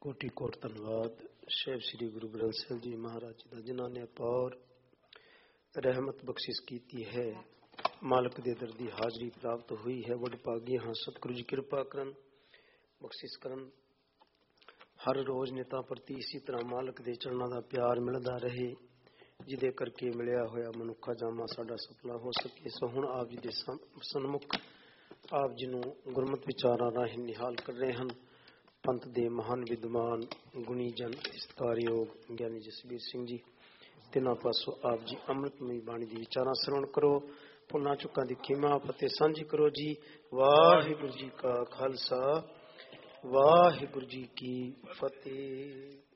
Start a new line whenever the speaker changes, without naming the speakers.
ਕੋਟੀ ਕੋਟ ਧੰਨਵਾਦ। ਸਾਹਿਬ ਸ੍ਰੀ ਗੁਰੂ ਗ੍ਰੰਥ ਸਾਹਿਬ ਜੀ ਮਹਾਰਾਜ ਜੀ ਦਾ ਜਿਨ੍ਹਾਂ ਨੇ ਅਪਾਰ ਰਹਿਮਤ ਬਖਸ਼ਿਸ਼ ਕੀਤੀ ਹੈ। ਮਾਲਕ ਦੇ ਦਰ ਦੀ ਹਾਜ਼ਰੀ ਪ੍ਰਾਪਤ ਹੋਈ ਹੈ। ਵਡਭਾਗੀ ਹਾਂ। ਸਤਿਗੁਰੂ ਜੀ ਕਿਰਪਾ ਕਰਨ, ਬਖਸ਼ਿਸ਼ ਕਰਨ। ਹਰ ਰੋਜ਼ ਨਿਤਾਂ ਪ੍ਰਤੀ ਇਸੇ ਤਰ੍ਹਾਂ ਮਾਲਕ ਦੇ ਚਰਨਾਂ ਦਾ ਪਿਆਰ ਮਿਲਦਾ ਰਹੇ, ਜਿਹਦੇ ਕਰਕੇ ਮਿਲਿਆ ਹੋਇਆ ਮਨੁੱਖਾ ਜਾਮਾ ਸਾਡਾ ਸਫਲਾ ਹੋ ਸਕੇ। ਸੋ ਹੁਣ ਆਪ ਜੀ ਦੇ ਸਨਮੁਖ ਆਪ ਜੀ ਨੂੰ ਗੁਰਮਤਿ ਵਿਚਾਰਾਂ ਰਾਹੀਂ ਨਿਹਾਲ ਕਰ ਰਹੇ ਹਨ ਪੰਥ ਦੇ ਮਹਾਨ ਵਿਦਵਾਨ ਗੁਣੀ ਜਨ ਸਤਿਕਾਰਯੋਗ ਗਿਆਨੀ ਜਸਬੀਰ ਸਿੰਘ ਜੀ। ਤਿੰਨਾਂ ਪਾਸੋਂ ਆਪ ਜੀ ਅੰਮ੍ਰਿਤਮਈ ਬਾਣੀ ਦੀ ਵਿਚਾਰਾਂ ਸਰਵਣ ਕਰੋ। ਭੁੱਲਾਂ ਚੁੱਕਾਂ ਦੀ ਖਿਮਾ ਫਤਿਹ ਸਾਂਝੀ ਕਰੋ ਜੀ। ਵਾਹਿਗੁਰੂ ਜੀ ਕਾ ਖਾਲਸਾ, ਵਾਹਿਗੁਰੂ ਜੀ ਕੀ ਫਤਿਹ।